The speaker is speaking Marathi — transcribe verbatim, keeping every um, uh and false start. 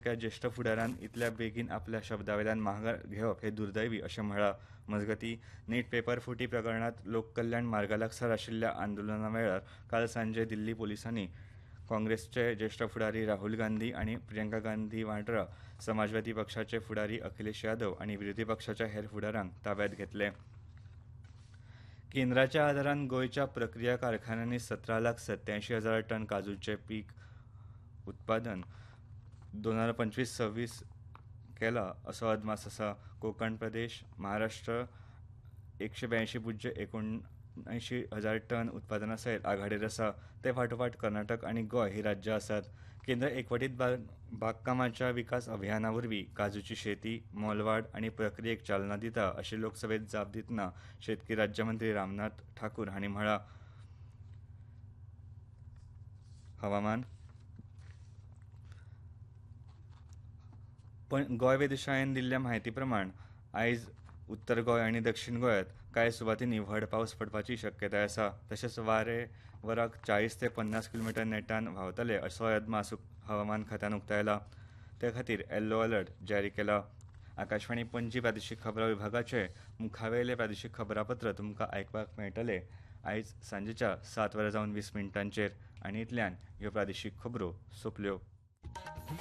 त्या ज्येष्ठ फुडाऱ्यान इतल्या बेगीन आपल्या शब्दावेल्यान माघार घेवप हे दुर्दैवी अशें म्हळां. मजगतीं नीट पेपर फुटी प्रकरणात लोककल्याण मार्गालागसार आशिल्ल्या आंदोलना वेळार काल सांजे दिल्ली पोलिसांनी काँग्रेसचे ज्येष्ठ फुडारी राहुल गांधी आनी प्रियंका गांधी वाड्रा, समाजवादी पक्षाचे फुडारी अखिलेश यादव आनी विरोधी पक्षाच्या हेर फुडाऱ्यांक ताब्यांत घेतले. केंद्राच्या आदारान गोंयच्या प्रक्रिया कारखान्यांनी सतरा लाख सत्यायंशी हजार टन काजूचे पीक उत्पादन दोन हजार पंचवीस सव्वीस केला असो अदमास आसा. कोंकण प्रदेश, महाराष्ट्र एकशे ब्यांयशी पुज्य एकोणऐंशी हजार टन उत्पादना सयत आघाडीर आसा. ते फाटोफाट कर्नाटक आनी गोंय ही राज्यां आसात. केंद्र एकवटीत बागकामाच्या विकास अभियाना वरवीं काजूची शेती, मोलवाड आनी प्रक्रियेक चालना दिता अशें लोकसभेत जाप दितना शेतकी राज्यमंत्री रामनाथ ठाकूर हांणी म्हळां. हवामान पण गोंय वेधशाळेन दिल्ल्या म्हायती प्रमाण आयज उत्तर गोंय आनी दक्षिण गोंयांत कांय सुवातींनी व्हड पावस पडपाची शक्यताय आसा. तशेंच वारे वराक चाळीस ते पन्नास किलोमीटर नेटान व्हांवतले असो अदमास हवामान खात्यान उक्तायला. ते खातीर येल्लो अलर्ट जारी केला. आकाशवाणी पणजी प्रादेशीक खबरां विभागाचे मुखावेले प्रादेशीक खबरापत्र तुमकां आयकपाक मेळटले आयज सांजेच्या सात वरां जावन वीस मिनटांचेर आनी इतल्यान ह्यो प्रादेशीक खबरो सोंपल्यो.